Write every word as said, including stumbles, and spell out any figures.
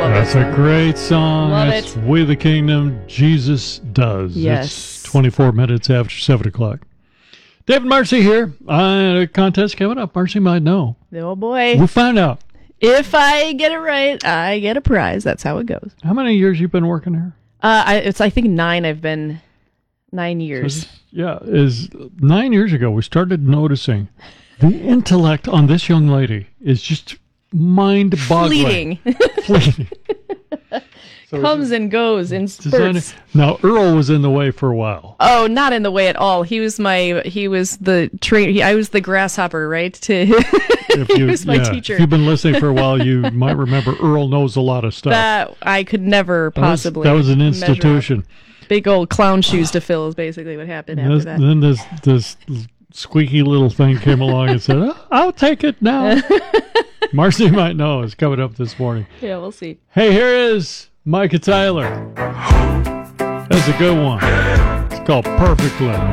love That's it. That's a great song. Love That's it. We the Kingdom, Jesus Does. Yes. It's twenty-four minutes after seven o'clock. David Marcy here. Uh, a contest coming up. Marcy might know. Oh, boy. We'll find out. If I get it right, I get a prize. That's how it goes. How many years you been working here? Uh, I, it's, I think, nine. I've been nine years. So, yeah, is nine years ago we started noticing the intellect on this young lady is just mind-boggling. Fleeting. Fleeting. So Comes and goes in designer- spurts. Now, Earl was in the way for a while. Oh, not in the way at all. He was my, he was the train, he, I was the grasshopper, right? To If He you, was my yeah, teacher. If you've been listening for a while, you might remember Earl knows a lot of stuff. That I could never That was- possibly That was, an measure up. institution. Big old clown shoes to fill is basically what happened after This- that. Then this this squeaky little thing came along and said, oh, I'll take it now. Marcy might know is coming up this morning. Yeah, we'll see. Hey, here is Micah Tyler. That's a good one. It's called Perfectly.